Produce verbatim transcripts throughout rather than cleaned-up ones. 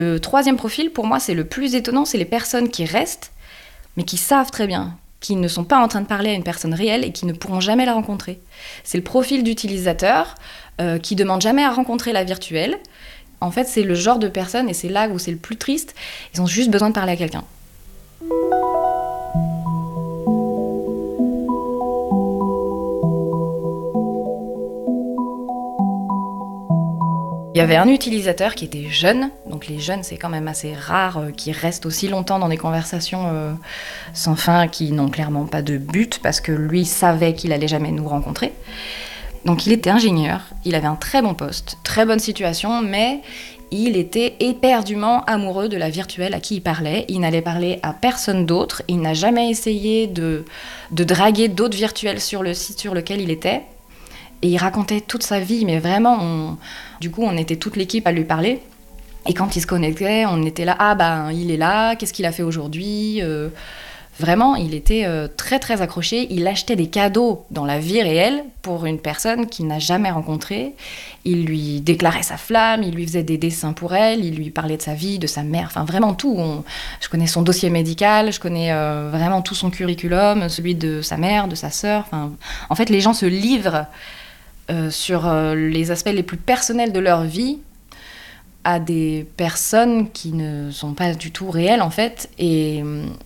Le troisième profil, pour moi, c'est le plus étonnant, c'est les personnes qui restent, mais qui savent très bien, qui ne sont pas en train de parler à une personne réelle et qui ne pourront jamais la rencontrer. C'est le profil d'utilisateur euh, qui ne demande jamais à rencontrer la virtuelle. En fait, c'est le genre de personne, et c'est là où c'est le plus triste, ils ont juste besoin de parler à quelqu'un. Il y avait un utilisateur qui était jeune, donc les jeunes c'est quand même assez rare euh, qui restent aussi longtemps dans des conversations euh, sans fin, qui n'ont clairement pas de but, parce que lui savait qu'il allait jamais nous rencontrer. Donc il était ingénieur, il avait un très bon poste, très bonne situation, mais il était éperdument amoureux de la virtuelle à qui il parlait. Il n'allait parler à personne d'autre, il n'a jamais essayé de, de draguer d'autres virtuels sur le site sur lequel il était. Et il racontait toute sa vie, mais vraiment, on... du coup, on était toute l'équipe à lui parler. Et quand il se connectait, on était là, ah ben, il est là, qu'est-ce qu'il a fait aujourd'hui euh... Vraiment, il était euh, très très accroché. Il achetait des cadeaux dans la vie réelle pour une personne qu'il n'a jamais rencontrée. Il lui déclarait sa flamme, il lui faisait des dessins pour elle, il lui parlait de sa vie, de sa mère, enfin vraiment tout. On... Je connais son dossier médical, je connais euh, vraiment tout son curriculum, celui de sa mère, de sa sœur. Enfin, en fait, les gens se livrent euh, sur euh, les aspects les plus personnels de leur vie à des personnes qui ne sont pas du tout réelles en fait. Et...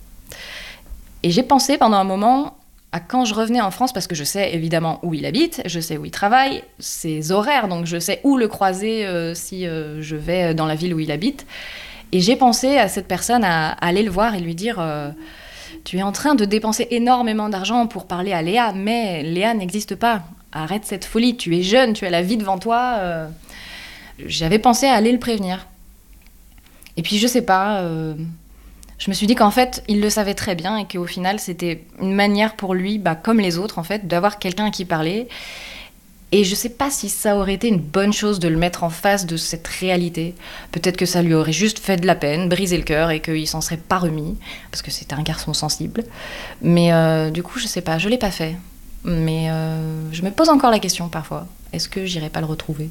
Et j'ai pensé pendant un moment à quand je revenais en France, parce que je sais évidemment où il habite, je sais où il travaille, ses horaires, donc je sais où le croiser euh, si euh, je vais dans la ville où il habite. Et j'ai pensé à cette personne, à, à aller le voir et lui dire euh, « Tu es en train de dépenser énormément d'argent pour parler à Léa, mais Léa n'existe pas. Arrête cette folie, tu es jeune, tu as la vie devant toi. Euh... » J'avais pensé à aller le prévenir. Et puis je sais pas... Euh... Je me suis dit qu'en fait, il le savait très bien et qu'au final, c'était une manière pour lui, bah, comme les autres, en fait, d'avoir quelqu'un à qui parler. Et je ne sais pas si ça aurait été une bonne chose de le mettre en face de cette réalité. Peut-être que ça lui aurait juste fait de la peine, brisé le cœur et qu'il s'en serait pas remis, parce que c'était un garçon sensible. Mais euh, du coup, je ne sais pas, je ne l'ai pas fait. Mais euh, je me pose encore la question parfois. Est-ce que j'irai pas le retrouver ?